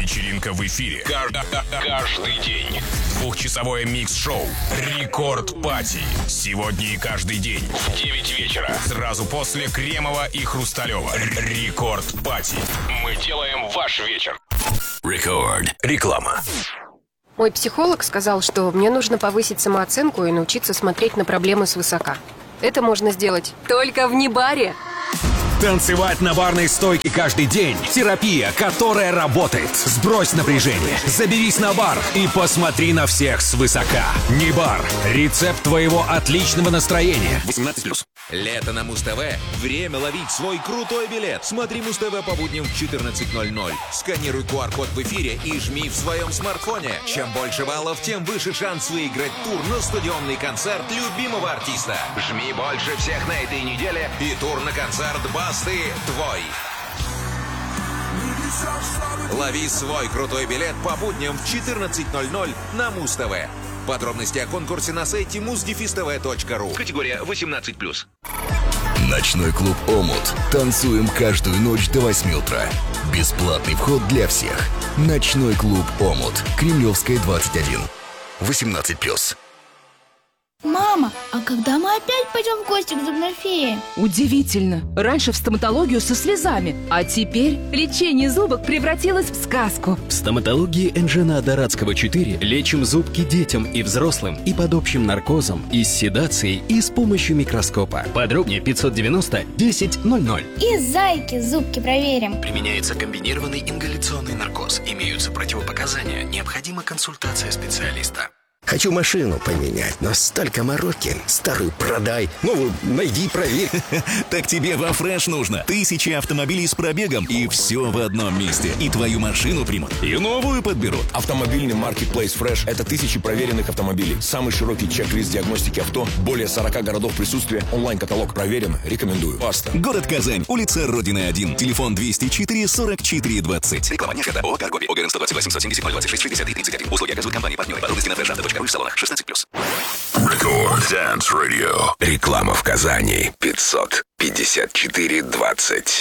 Вечеринка в эфире. Каждый день. Двухчасовое микс-шоу «Рекорд Пати». Сегодня и каждый день в 9 вечера. Сразу после Кремова и Хрусталева. «Рекорд Пати». Мы делаем ваш вечер. Рекорд. Реклама. Мой психолог сказал, что мне нужно повысить самооценку и научиться смотреть на проблемы свысока. Это можно сделать только в Нибаре. Танцевать на барной стойке каждый день. Терапия, которая работает. Сбрось напряжение, заберись на бар и посмотри на всех свысока. Нибар. Рецепт твоего отличного настроения. 18+. Лето на Муз-ТВ. Время ловить свой крутой билет. Смотри Муз-ТВ по будням в 14:00. Сканируй QR-код в эфире и жми в своем смартфоне. Чем больше баллов, тем выше шанс выиграть тур на стадионный концерт любимого артиста. Жми больше всех на этой неделе, и тур на концерт Басты твой. Лови свой крутой билет по будням в 14:00 на Муз-ТВ. Подробности о конкурсе на сайте muzdefistv.ru. Категория 18+. Ночной клуб «Омут». Танцуем каждую ночь до 8 утра. Бесплатный вход для всех. Ночной клуб «Омут». Кремлевская, 21. 18+. Мама, а когда мы опять пойдем в гости к зубной фее? Удивительно. Раньше в стоматологию со слезами, а теперь лечение зубок превратилось в сказку. В стоматологии Энжена Дорадского 4 лечим зубки детям и взрослым и под общим наркозом, и с седацией, и с помощью микроскопа. Подробнее 590 10 00. И зайки зубки проверим. Применяется комбинированный ингаляционный наркоз. Имеются противопоказания. Необходима консультация специалиста. Хочу машину поменять, но столько мороки. Старую продай, новую найди, проверь. Так тебе во Фреш нужно. 1000 автомобилей с пробегом, и все в одном месте. И твою машину примут, и новую подберут. Автомобильный маркетплейс Фреш – это 1000 проверенных автомобилей. Самый широкий чек-лист диагностики авто, более 40 городов присутствия, онлайн-каталог проверен, рекомендую. Паста. Город Казань, улица Родины 1, телефон 204 44 20. Реклама не оферта. ООО «Каргоби». ОГРН 128 770 026 63 31. Услуги оказывают компании-партнеры. Подробности на freshauto.ru в салонах 16+. Рекорд Dance Radio. Реклама в Казани. 554 20.